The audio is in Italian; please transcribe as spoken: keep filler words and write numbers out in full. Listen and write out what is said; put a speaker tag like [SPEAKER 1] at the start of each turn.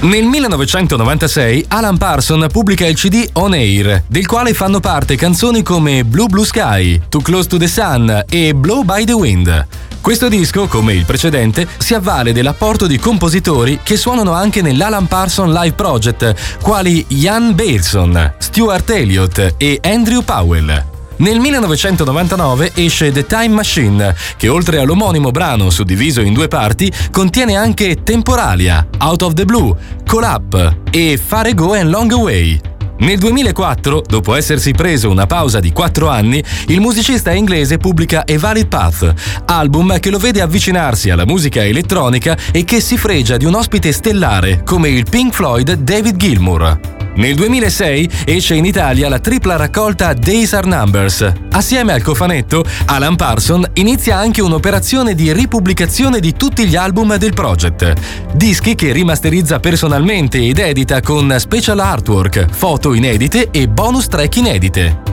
[SPEAKER 1] Nel millenovecentonovantasei Alan Parsons pubblica il C D On Air, del quale fanno parte canzoni come Blue Blue Sky, Too Close to the Sun e Blow by the Wind. Questo disco, come il precedente, si avvale dell'apporto di compositori che suonano anche nell'Alan Parsons Live Project, quali Ian Bailson, Stuart Elliott e Andrew Powell. Nel millenovecentonovantanove esce The Time Machine, che oltre all'omonimo brano suddiviso in due parti, contiene anche Temporalia, Out of the Blue, Call Up e Far Ago and Long Away. Nel duemilaquattro, dopo essersi preso una pausa di quattro anni, il musicista inglese pubblica A Valid Path, album che lo vede avvicinarsi alla musica elettronica e che si fregia di un ospite stellare come il Pink Floyd David Gilmour. Nel duemilasei esce in Italia la tripla raccolta Days Are Numbers. Assieme al cofanetto, Alan Parsons inizia anche un'operazione di ripubblicazione di tutti gli album del project. Dischi che rimasterizza personalmente ed edita con special artwork, foto inedite e bonus track inedite.